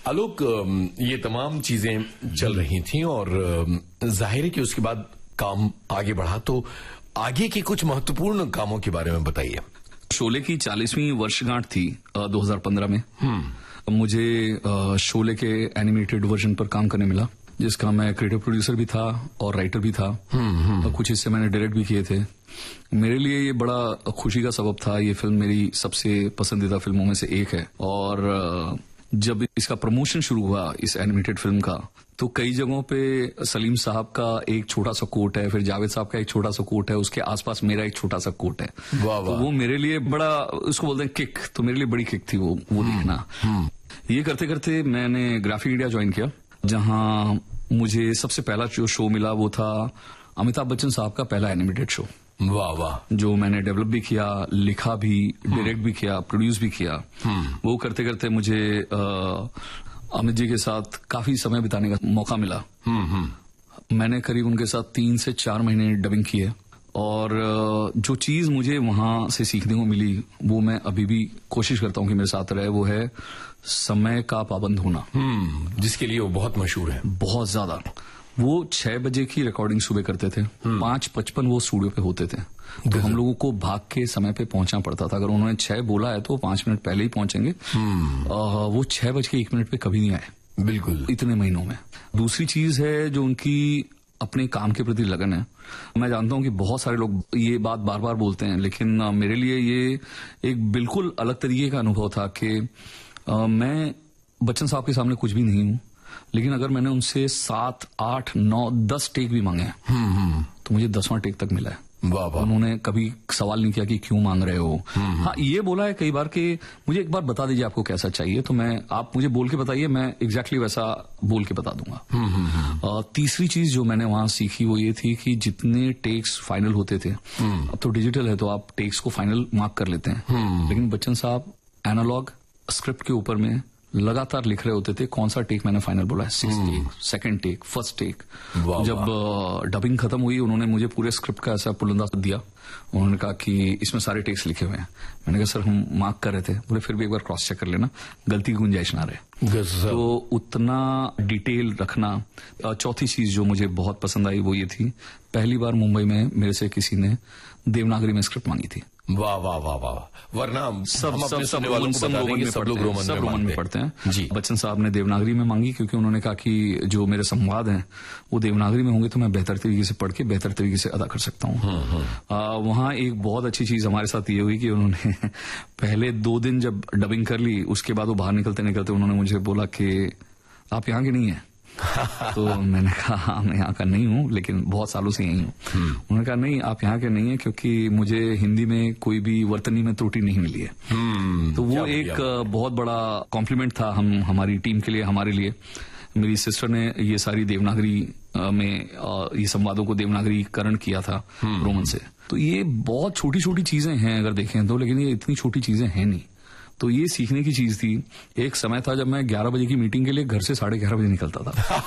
आलोक, ये तमाम चीजें चल रही थीं और जाहिर है कि उसके बाद काम आगे बढ़ा, तो आगे के कुछ महत्वपूर्ण कामों के बारे में बताइए। शोले की 40वीं वर्षगांठ थी 2015 में। मुझे शोले के एनिमेटेड वर्जन पर काम करने मिला, जिसका मैं क्रिएटिव प्रोड्यूसर भी था और राइटर भी था। कुछ हिस्से मैंने डायरेक्ट भी किए थे। मेरे लिए ये बड़ा खुशी का सबब था। ये फिल्म मेरी सबसे पसंदीदा फिल्मों में से एक है और जब इसका प्रमोशन शुरू हुआ इस एनिमेटेड फिल्म का, तो कई जगहों पे सलीम साहब का एक छोटा सा कोट है, फिर जावेद साहब का एक छोटा सा कोट है, उसके आसपास मेरा एक छोटा सा कोट है। वाह वाह। तो वो मेरे लिए बड़ा, उसको बोलते हैं किक, तो मेरे लिए बड़ी किक थी वो देखना। ये करते करते मैंने ग्राफिक इंडिया ज्वाइन किया, जहां मुझे सबसे पहला जो शो मिला वो था अमिताभ बच्चन साहब का पहला एनिमेटेड शो। वाह वाह। जो मैंने डेवलप भी किया, लिखा भी, डायरेक्ट भी किया, प्रोड्यूस भी किया। वो करते करते मुझे अमित जी के साथ काफी समय बिताने का मौका मिला। मैंने करीब उनके साथ 3 से 4 महीने डबिंग किए और जो चीज मुझे वहां से सीखने को मिली वो मैं अभी भी कोशिश करता हूं कि मेरे साथ रहे, वो है समय का पाबंद होना। जिसके लिए वो बहुत मशहूर है। बहुत ज्यादा। वो 6 बजे की रिकॉर्डिंग सुबह करते थे, 5:55 वो स्टूडियो पे होते थे, तो हम लोगों को भाग के समय पे पहुंचना पड़ता था। अगर उन्होंने 6 बोला है तो 5 मिनट पहले ही पहुंचेंगे। वो 6:01 पे कभी नहीं आए, बिल्कुल, इतने महीनों में। दूसरी चीज है जो उनकी अपने काम के प्रति लगन है। मैं जानता हूं कि बहुत सारे लोग ये बात बार बार बोलते हैं, लेकिन मेरे लिए ये एक बिल्कुल अलग तरीके का अनुभव था कि मैं बच्चन साहब के सामने कुछ भी नहीं हूं, लेकिन अगर मैंने उनसे 7, 8, 9, 10 टेक भी मांगे तो मुझे 10वां टेक तक मिला है। वाह वाह। उन्होंने कभी सवाल नहीं किया कि क्यों मांग रहे हो। हाँ, ये बोला है कई बार कि मुझे एक बार बता दीजिए आपको कैसा चाहिए, तो आप मुझे बोल के बताइए, मैं एग्जैक्टली वैसा बोल के बता दूंगा। तीसरी चीज जो मैंने वहां सीखी वो ये थी कि जितने टेक्स फाइनल होते थे, अब तो डिजिटल है तो आप टेक्स को फाइनल मार्क कर लेते हैं, लेकिन बच्चन साहब एनालॉग स्क्रिप्ट के ऊपर में लगातार लिख रहे होते थे कौन सा टेक मैंने फाइनल बोला है, 6th take, 2nd take, 1st take. जब डबिंग खत्म हुई उन्होंने मुझे पूरे स्क्रिप्ट का ऐसा पुलिंदा दिया। उन्होंने कहा कि इसमें सारे टेक्स लिखे हुए हैं। मैंने कहा सर हम मार्क कर रहे थे। बोले फिर भी एक बार क्रॉस चेक कर लेना, गलती की गुंजाइश ना रहे। तो उतना डिटेल रखना। चौथी चीज जो मुझे बहुत पसंद आई वो ये थी, पहली बार मुंबई में मेरे से किसी ने देवनागरी में स्क्रिप्ट मांगी थी। वाह वाह वाह वाह। वरना सब लोग रोमन में पढ़ते हैं जी। बच्चन साहब ने देवनागरी में मांगी क्योंकि उन्होंने कहा कि जो मेरे संवाद हैं वो देवनागरी में होंगे तो मैं बेहतर तरीके से पढ़ के बेहतर तरीके से अदा कर सकता हूँ। वहां एक बहुत अच्छी चीज हमारे साथ ये हुई कि उन्होंने पहले 2 दिन जब डबिंग कर ली, उसके बाद वो बाहर निकलते निकलते उन्होंने मुझे बोला कि आप यहाँ के नहीं हैं। तो मैंने कहा हाँ मैं यहाँ का नहीं हूँ, लेकिन बहुत सालों से यही हूँ। उन्होंने कहा नहीं आप यहाँ के नहीं हैं क्योंकि मुझे हिंदी में कोई भी वर्तनी में त्रुटि नहीं मिली है। तो वो एक बहुत बड़ा कॉम्प्लीमेंट था हमारी टीम के लिए, हमारे लिए। मेरी सिस्टर ने ये सारी देवनागरी में ये संवादों को देवनागरीकरण किया था रोमन से। तो ये बहुत छोटी छोटी चीजें हैं अगर देखें तो, लेकिन ये इतनी छोटी चीजें हैं नहीं। तो ये सीखने की चीज थी। एक समय था जब मैं 11 बजे की मीटिंग के लिए घर से 11:30 बजे निकलता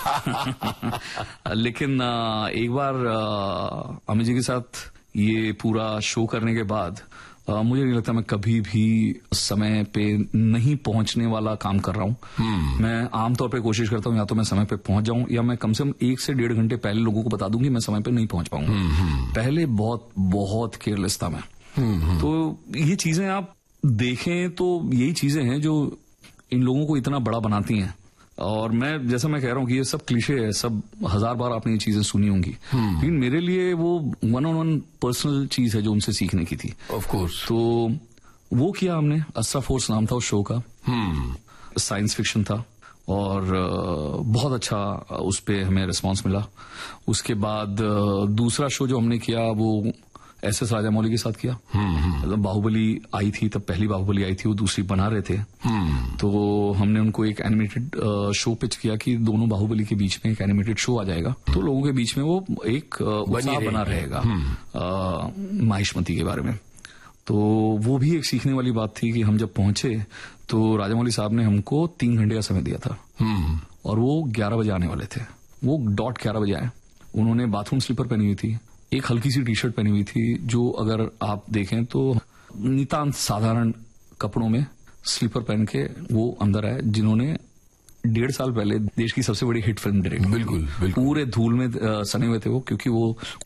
था। लेकिन एक बार अमित जी के साथ ये पूरा शो करने के बाद मुझे नहीं लगता मैं कभी भी समय पे नहीं पहुंचने वाला काम कर रहा हूं। मैं आमतौर पे कोशिश करता हूं या तो मैं समय पे पहुंच जाऊं या मैं कम से कम 1 से 1.5 घंटे पहले लोगों को बता दूं कि मैं समय पे नहीं पहुंच पाऊंगा। पहले बहुत बहुत केयरलेस था मैं। तो ये चीजें आप देखें तो यही चीजें हैं जो इन लोगों को इतना बड़ा बनाती हैं। और मैं जैसा मैं कह रहा हूं कि ये सब क्लीशे है, सब 1000 बार आपने ये चीजें सुनी होंगी, लेकिन मेरे लिए वो 1-on-1 पर्सनल चीज है जो उनसे सीखने की थी। Of course. तो वो किया हमने। अस्रा फोर्स नाम था उस शो का। साइंस फिक्शन था और बहुत अच्छा उस पे हमें रिस्पांस मिला। उसके बाद दूसरा शो जो हमने किया वो SS राजामौली के साथ किया। मतलब बाहुबली आई थी तब, पहली बाहुबली आई थी, वो दूसरी बना रहे थे। तो हमने उनको एक एनिमेटेड शो पिच किया कि दोनों बाहुबली के बीच में एक एनिमेटेड शो आ जाएगा, तो लोगों के बीच में वो एक उत्साह बना रहेगा माहिष्मती के बारे में। तो वो भी एक सीखने वाली बात थी कि हम जब पहुंचे तो राजामौली साहब ने हमको 3 घंटे का समय दिया था और वो 11 बजे आने वाले थे। वो डॉट 11 बजे आए। उन्होंने बाथरूम स्लीपर पहनी हुई थी, एक हल्की सी टी शर्ट पहनी हुई थी, जो अगर आप देखें तो नितांत साधारण कपड़ों में स्लीपर पहन के वो अंदर आए, जिन्होंने 1.5 साल पहले देश की सबसे बड़ी हिट फिल्म डायरेक्ट। बिल्कुल बिल्कुल पूरे धूल में सने हुए थे वो, क्योंकि वो